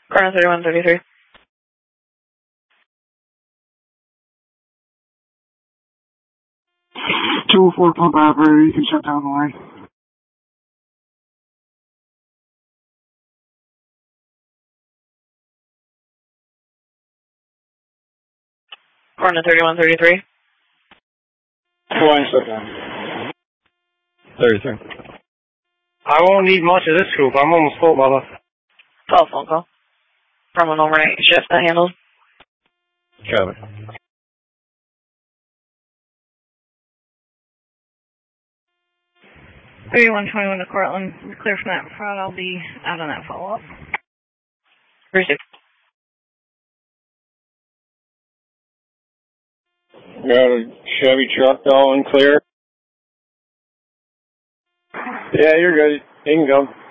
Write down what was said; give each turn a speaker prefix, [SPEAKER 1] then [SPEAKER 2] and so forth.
[SPEAKER 1] Corner 3133.
[SPEAKER 2] 204 pump operator, you can shut down the line.
[SPEAKER 1] Corner 3133.
[SPEAKER 2] Line shut down.
[SPEAKER 3] 33.
[SPEAKER 4] I won't need much of this group. I'm almost full, Bubba.
[SPEAKER 1] Telephone call. Terminal right shift that handled.
[SPEAKER 3] Copy.
[SPEAKER 5] 3121 to Cortland. Clear from that front. I'll be out on that follow-up.
[SPEAKER 1] Received.
[SPEAKER 3] Got a Chevy truck all unclear.
[SPEAKER 2] Yeah, you're good. You can go.